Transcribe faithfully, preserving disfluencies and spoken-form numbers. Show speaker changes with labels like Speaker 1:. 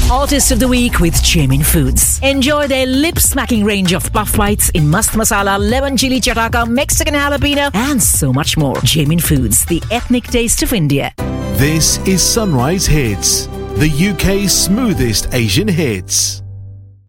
Speaker 1: Artist of the Week with Jamin Foods. Enjoy their lip-smacking range of puff bites in mast masala, lemon chili chataka, Mexican jalapeno, and so much more. Jamin Foods, the ethnic taste of India.
Speaker 2: This is Sunrise Hits, the U K's smoothest Asian hits.